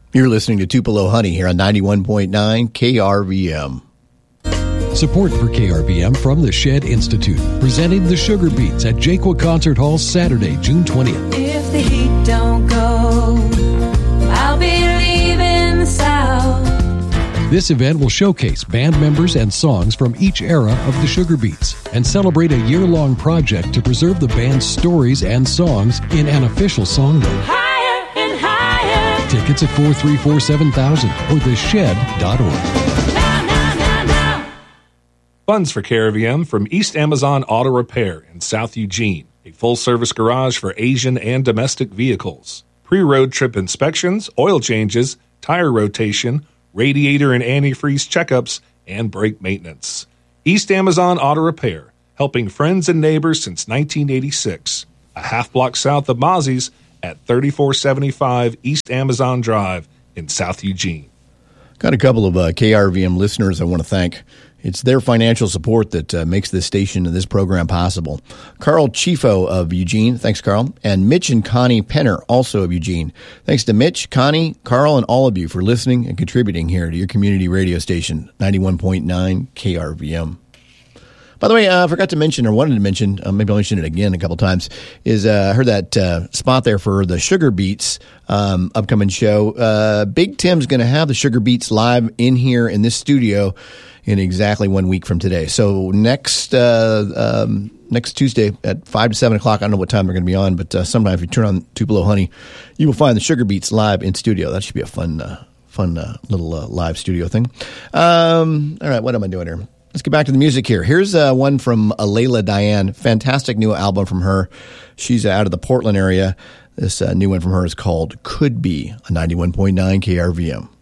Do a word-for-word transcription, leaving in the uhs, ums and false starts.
You're listening to Tupelo Honey here on ninety-one point nine K R V M. Support for K R V M from the Shed Institute, presenting the Sugar Beats at Jaquia Concert Hall Saturday, June twentieth. If the heat don't go, I'll be leaving the South. This event will showcase band members and songs from each era of the Sugar Beats and celebrate a year-long project to preserve the band's stories and songs in an official songbook. Higher and higher. Tickets at four three four, seven thousand or the shed dot org. Funds for K R V M from East Amazon Auto Repair in South Eugene, a full-service garage for Asian and domestic vehicles. Pre-road trip inspections, oil changes, tire rotation, radiator and antifreeze checkups, and brake maintenance. East Amazon Auto Repair, helping friends and neighbors since nineteen eighty-six. A half block south of Mozzie's at thirty-four seventy-five East Amazon Drive in South Eugene. Got a couple of uh, K R V M listeners I want to thank. It's their financial support that uh, makes this station and this program possible. Carl Chifo of Eugene. Thanks, Carl. And Mitch and Connie Penner, also of Eugene. Thanks to Mitch, Connie, Carl, and all of you for listening and contributing here to your community radio station, ninety-one point nine K R V M. By the way, uh, I forgot to mention, or wanted to mention, uh, maybe I'll mention it again a couple times, is uh, I heard that uh, spot there for the Sugar Beats um, upcoming show. Uh, Big Tim's going to have the Sugar Beats live in here in this studio in exactly one week from today. So next uh, um, next Tuesday at five to seven o'clock, I don't know what time they're going to be on, but uh, sometime if you turn on Tupelo Honey, you will find the Sugar Beats live in studio. That should be a fun, uh, fun uh, little uh, live studio thing. Um, all right, what am I doing here? Let's get back to the music here. Here's uh, one from Alayla Diane. Fantastic new album from her. She's uh, out of the Portland area. This uh, new one from her is called Could Be on ninety-one point nine K R V M.